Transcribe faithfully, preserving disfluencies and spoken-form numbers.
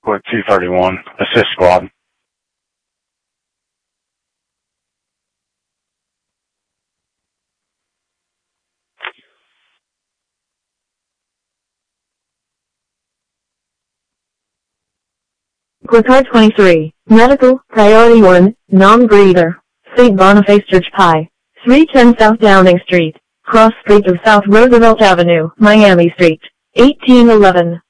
With two thirty-one, assist squad. Quickar twenty-three, medical, priority one, non-breather, Saint Boniface Church Pie, three ten South Downing Street, cross street of South Roosevelt Avenue, Miami Street, eighteen eleven.